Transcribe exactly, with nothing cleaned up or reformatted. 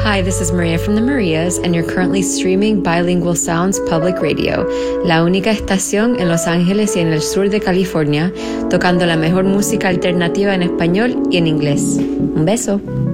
Hi, this is Maria from the Marias, and you're currently streaming Bilingual Sounds Public Radio, la única estación en Los Ángeles y en el sur de California, tocando la mejor música alternativa en español y en inglés. Un beso.